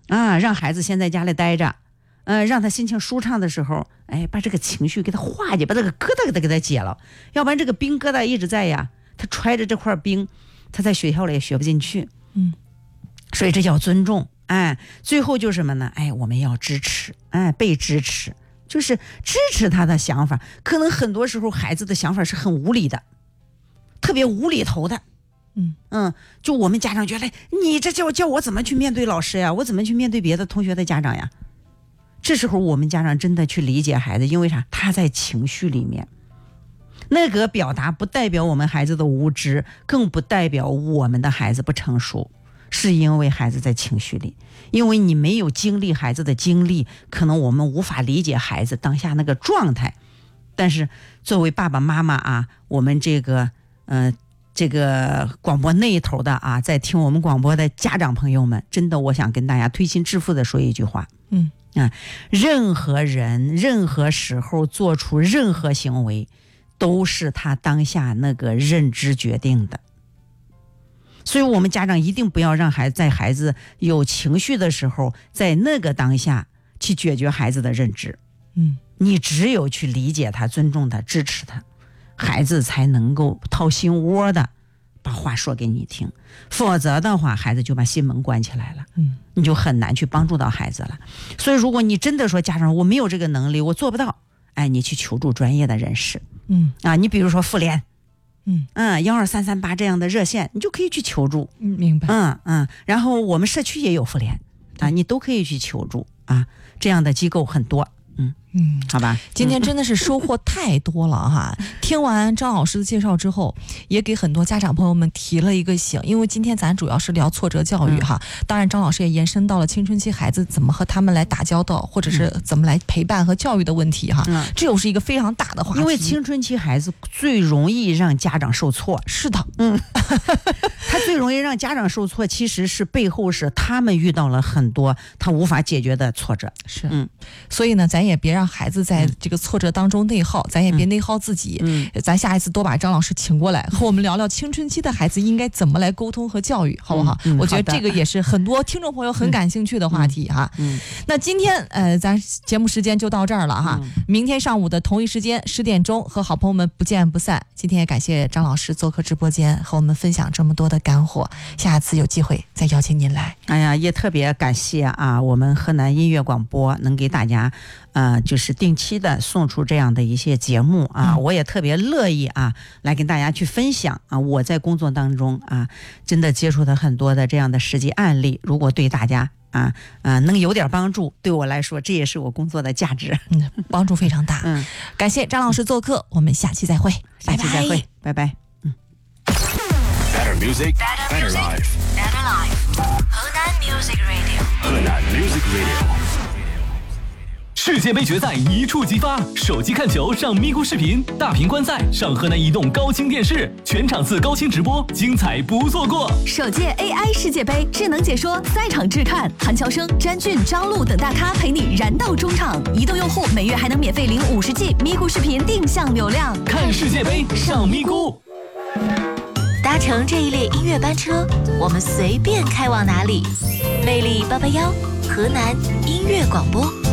啊，让孩子先在家里待着，让他心情舒畅的时候，把这个情绪给他化解，把这个疙瘩给他解了，要不然这个冰疙瘩一直在呀，他揣着这块冰，他在学校里也学不进去。所以这叫尊重。最后就是什么呢？我们要支持，被支持，就是支持他的想法。可能很多时候孩子的想法是很无理的，特别无厘头的。就我们家长觉得，你这叫我怎么去面对老师呀？我怎么去面对别的同学的家长呀？这时候我们家长真的去理解孩子，因为啥？他在情绪里面，那个表达不代表我们孩子的无知，更不代表我们的孩子不成熟，是因为孩子在情绪里，因为你没有经历孩子的经历，可能我们无法理解孩子当下那个状态。但是作为爸爸妈妈啊，我们这个广播那一头的啊，在听我们广播的家长朋友们，真的我想跟大家推心置腹的说一句话，任何人任何时候做出任何行为，都是他当下那个认知决定的。所以我们家长一定不要让孩子有情绪的时候，在那个当下去解决孩子的认知。你只有去理解他、尊重他、支持他，孩子才能够掏心窝的把话说给你听，否则的话孩子就把心门关起来了，你就很难去帮助到孩子了。所以如果你真的说家长我没有这个能力，我做不到，你去求助专业的人士，你比如说妇联，12338这样的热线，你就可以去求助。 明白。 然后我们社区也有妇联你都可以去求助这样的机构很多。好吧， 今天真的是收获太多了哈！听完张老师的介绍之后，也给很多家长朋友们提了一个醒，因为今天咱主要是聊挫折教育哈，当然张老师也延伸到了青春期孩子怎么和他们来打交道，或者是怎么来陪伴和教育的问题哈，这又是一个非常大的话题。 因为青春期孩子最容易让家长受挫， 是的， 他最容易让家长受挫，其实是背后是他们遇到了很多他无法解决的挫折。 是，所以呢，咱也别让孩子在这个挫折当中内耗，咱也别内耗自己。咱下一次多把张老师请过来，和我们聊聊青春期的孩子应该怎么来沟通和教育，好不好？我觉得这个也是很多听众朋友很感兴趣的话题哈。那今天咱节目时间就到这儿了哈。明天上午的同一时间10点钟，和好朋友们不见不散。今天也感谢张老师做客直播间，和我们分享这么多的干货。下次有机会再邀请您来。 也特别感谢我们河南音乐广播能给大家就是定期的送出这样的一些节目我也特别乐意来跟大家去分享我在工作当中真的接触的很多的这样的实际案例，如果对大家能有点帮助，对我来说这也是我工作的价值， 帮助非常大。感谢张老师做客，我们下期再会， 下期再会，拜拜。 Better music, better life. Better life. 河南 Music Radio. 河南 Music Radio. 世界杯决赛一触即发，手机看球上咪咕视频，大屏观赛上河南移动高清电视，全场次高清直播，精彩不错过。 首届 AI 世界杯智能解说，赛场制看，韩乔生、詹俊、张璐等大咖陪你燃到中场。移动用户每月还能免费领50G 咪咕视频定向流量， 看世界杯上咪咕。 搭乘这一列音乐班车，我们随便开往哪里。魅力881，河南音乐广播。